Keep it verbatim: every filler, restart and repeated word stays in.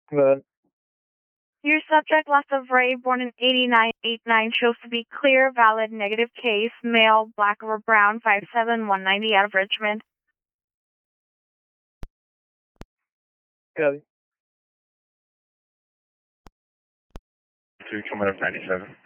Good. Your subject, last of Ray, born in eighty-nine eighty-nine, shows to be clear, valid, negative case, male, black or brown, five seven, one ninety, out of Richmond. Good. Two, coming up ninety-seven.